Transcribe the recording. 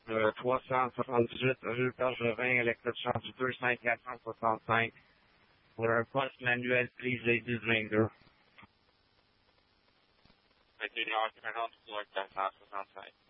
378 rue Bergevin, électricien du 25465 pour un poste manuel prisé du 22. 21h40, 465.